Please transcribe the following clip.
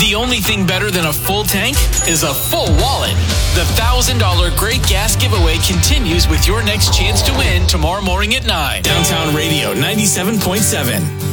The only thing better than a full tank is a full wallet. The $1,000 Great Gas Giveaway continues with your next chance to win tomorrow morning at 9. Downtown Radio 97.7.